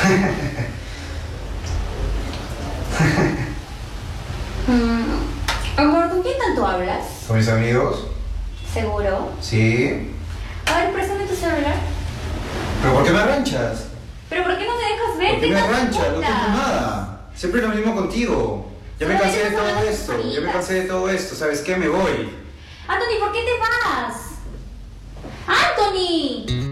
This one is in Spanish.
Amor, ¿con quién tanto hablas? ¿Con mis amigos? ¿Seguro? Sí. A ver, préstame tu celular. ¿Pero por qué me arranchas? ¿Pero por qué no me dejas ver? ¿Por qué me Tengo arranchas? No preguntas. tengo nada. Siempre lo mismo contigo. Ya me Solo cansé de vienes a todo hablar de esto. tus Ya me amigas. cansé de todo esto. ¿Sabes qué? Me voy. Anthony, ¿por qué te vas? ¡Anthony!